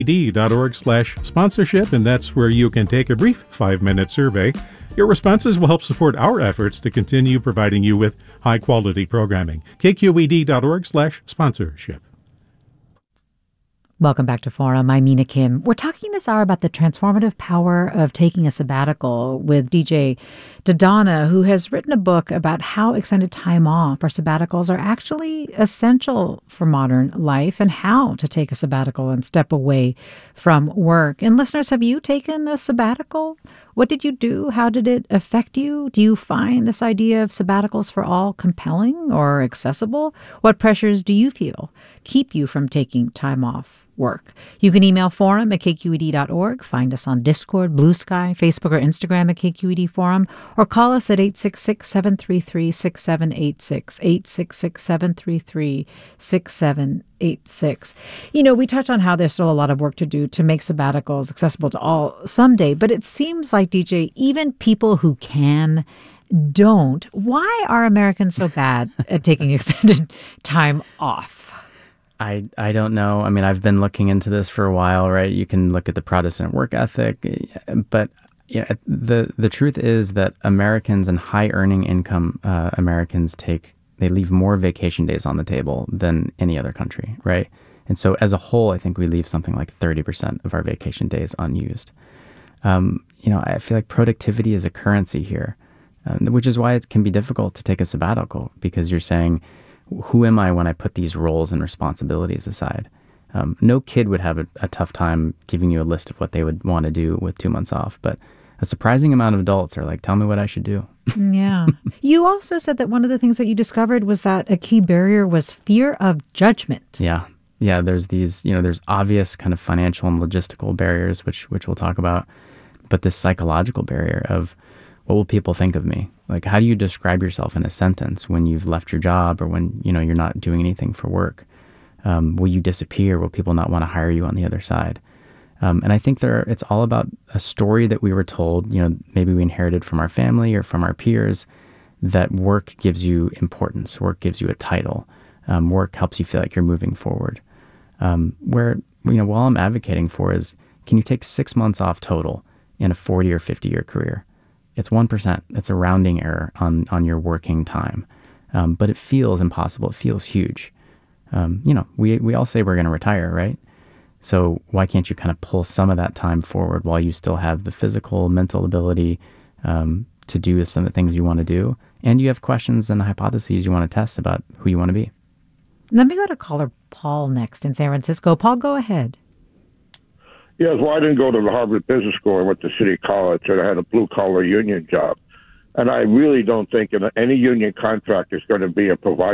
KQED.org/sponsorship, and that's where you can take a brief 5-minute survey. Your responses will help support our efforts to continue providing you with high-quality programming. KQED.org/sponsorship. Welcome back to Forum. I'm Mina Kim. We're talking this hour about the transformative power of taking a sabbatical with DJ Dodonna, who has written a book about how extended time off or sabbaticals are actually essential for modern life and how to take a sabbatical and step away from work. And listeners, have you taken a sabbatical? What did you do? How did it affect you? Do you find this idea of sabbaticals for all compelling or accessible? What pressures do you feel keep you from taking time off work? You can email forum@kqed.org, find us on Discord, Blue Sky, Facebook, or Instagram at KQED Forum, or call us at 866-733-6786, 866-733-6786. You know, we touched on how there's still a lot of work to do to make sabbaticals accessible to all someday, but it seems like, DJ, even people who can don't. Why are Americans so bad at taking extended time off? I don't know. I mean, I've been looking into this for a while, right? You can look at the Protestant work ethic, but the truth is that Americans and high earning income Americans they leave more vacation days on the table than any other country, right? And so as a whole, I think we leave something like 30% of our vacation days unused. I feel like productivity is a currency here, which is why it can be difficult to take a sabbatical, because you're saying, who am I when I put these roles and responsibilities aside? No kid would have a tough time giving you a list of what they would want to do with 2 months off, but a surprising amount of adults are like, tell me what I should do. Yeah. You also said that one of the things that you discovered was that a key barrier was fear of judgment. Yeah. There's these, there's obvious kind of financial and logistical barriers, which we'll talk about, but this psychological barrier of, what will people think of me? Like, how do you describe yourself in a sentence when you've left your job or when, you're not doing anything for work? Will you disappear? Will people not want to hire you on the other side? And I think it's all about a story that we were told, maybe we inherited from our family or from our peers, that work gives you importance. Work gives you a title. Work helps you feel like you're moving forward. Where, all I'm advocating for is, can you take 6 months off total in a 40 or 50-year career? It's 1%. It's a rounding error on your working time. But it feels impossible. It feels huge. We all say we're going to retire, right? So why can't you kind of pull some of that time forward while you still have the physical, mental ability to do some of the things you want to do? And you have questions and hypotheses you want to test about who you want to be. Let me go to caller Paul next in San Francisco. Paul, go ahead. Yes, well, I didn't go to the Harvard Business School. I went to City College, and I had a blue-collar union job. And I really don't think any union contract is going to be a provider